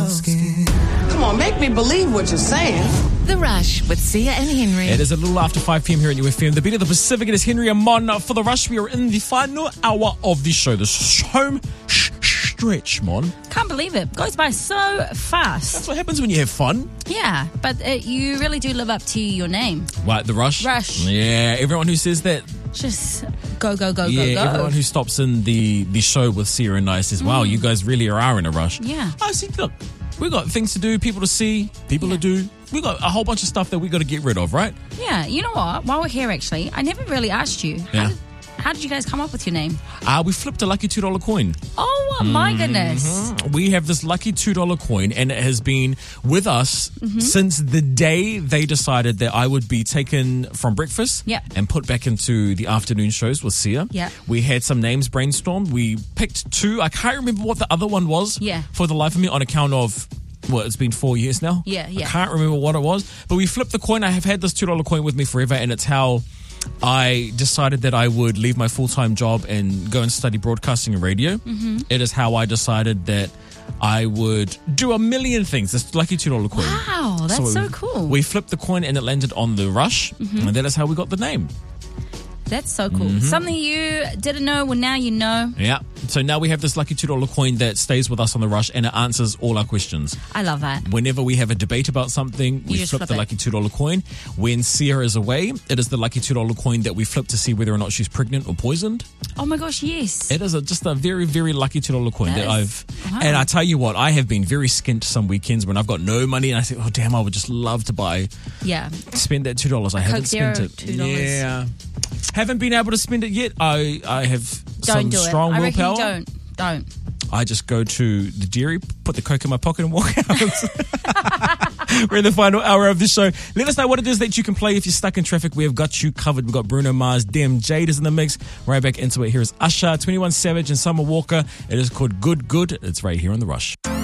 skin. Come on, make me believe what you're saying. The Rush with Sia and Henry. It is a little after 5 p.m. here at UFM. The beat of the Pacific. It is Henry and Mon for The Rush. We are in the final hour of the show. The home stretch, Mon. Can't believe it. Goes by so fast. That's what happens when you have fun. Yeah, but you really do live up to your name. What, The Rush? Rush. Yeah, everyone who says that. Just go, go, go, Yeah, go, go. everyone who stops in the show with Sia and I says, wow, you guys really are in a rush. Yeah. I see, look, we got things to do, people to see, people to do. We got a whole bunch of stuff that we got to get rid of, right? Yeah, you know what? While we're here, actually, I never really asked you. Yeah. How did you guys come up with your name? We flipped a lucky $2 coin. Oh, my goodness. We have this lucky $2 coin, and it has been with us since the day they decided that I would be taken from breakfast and put back into the afternoon shows with Sia. Yeah. We had some names brainstormed. We picked two. I can't remember what the other one was for the life of me on account of... Well, it's been 4 years now. Yeah. I can't remember what it was. But we flipped the coin. I have had this $2 coin with me forever, and it's how I decided that I would leave my full-time job and go and study broadcasting and radio. It is how I decided that I would do a million things. This lucky $2 coin. Wow, that's so cool. We flipped the coin and it landed on The Rush, and that is how we got the name. That's so cool. Something you didn't know, well, now you know. Yeah. So now we have this lucky $2 coin that stays with us on The Rush, and it answers all our questions. I love that. Whenever we have a debate about something, we flip the lucky $2 coin. When Sia is away, it is the lucky $2 coin that we flip to see whether or not she's pregnant or poisoned. Oh my gosh, yes. It is just a very, very lucky $2 coin that I've... Wow. And I tell you what, I have been very skint some weekends when I've got no money and I think, oh damn, I would just love to spend that $2. I haven't spent it. $2. Yeah. Haven't been able to spend it yet. I have some Don't do strong it. I reckon willpower. Don't. I just go to the dairy, put the Coke in my pocket and walk out. We're in the final hour of the show. Let us know what it is that you can play if you're stuck in traffic. We have got you covered. We've got Bruno Mars, Dem Jade is in the mix. Right back into it. Here is Usher, 21 Savage and Summer Walker. It is called Good Good. It's right here on The Rush.